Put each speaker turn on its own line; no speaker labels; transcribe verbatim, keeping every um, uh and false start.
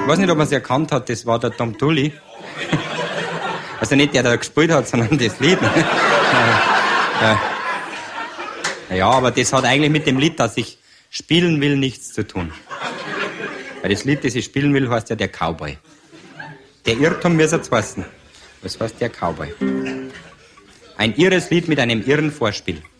Ich weiß nicht, ob man es erkannt hat, das war der Tom Tully. Also nicht der, der gespielt hat, sondern das Lied. Ja, aber das hat eigentlich mit dem Lied, das ich spielen will, nichts zu tun. Weil das Lied, das ich spielen will, heißt ja der Cowboy. Der Irrtum muss jetzt heißen. Was heißt der Cowboy? Ein irres Lied mit einem irren Vorspiel.